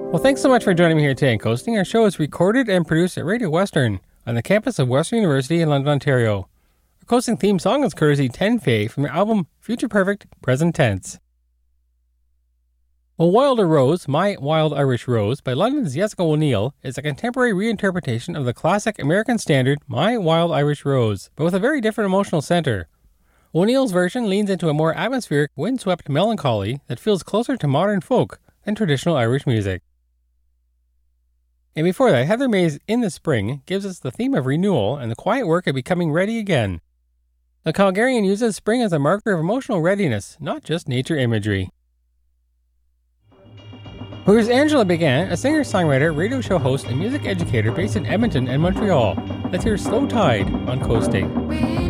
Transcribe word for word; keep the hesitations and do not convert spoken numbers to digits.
Well, thanks so much for joining me here today in Coasting. Our show is recorded and produced at Radio Western on the campus of Western University in London, Ontario. Our Coasting theme song is courtesy ten Fae from their album Future Perfect, Present Tense. Well, Wilder Rose, My Wild Irish Rose by London's Jessica O'Neill is a contemporary reinterpretation of the classic American standard My Wild Irish Rose, but with a very different emotional center. O'Neill's version leans into a more atmospheric, windswept melancholy that feels closer to modern folk than traditional Irish music. And before that, Heather May's In the Spring gives us the theme of renewal and the quiet work of becoming ready again. The Calgarian uses spring as a marker of emotional readiness, not just nature imagery. Here's Angela Began, a singer-songwriter, radio show host, and music educator based in Edmonton and Montreal. Let's hear Slow Tide on Coasting.